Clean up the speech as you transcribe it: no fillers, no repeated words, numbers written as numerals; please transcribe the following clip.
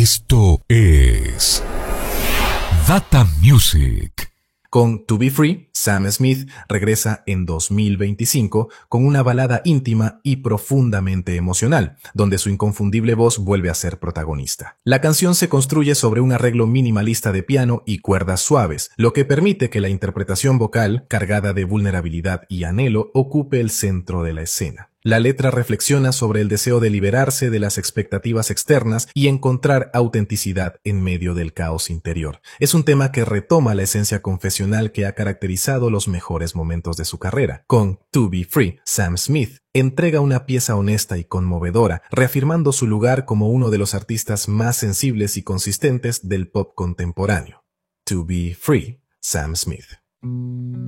Esto es Data Music. Con To Be Free, Sam Smith regresa en 2025 con una balada íntima y profundamente emocional, donde su inconfundible voz vuelve a ser protagonista. La canción se construye sobre un arreglo minimalista de piano y cuerdas suaves, lo que permite que la interpretación vocal, cargada de vulnerabilidad y anhelo, ocupe el centro de la escena. La letra reflexiona sobre el deseo de liberarse de las expectativas externas y encontrar autenticidad en medio del caos interior. Es un tema que retoma la esencia confesional que ha caracterizado los mejores momentos de su carrera. Con To Be Free, Sam Smith entrega una pieza honesta y conmovedora, reafirmando su lugar como uno de los artistas más sensibles y consistentes del pop contemporáneo. To Be Free, Sam Smith.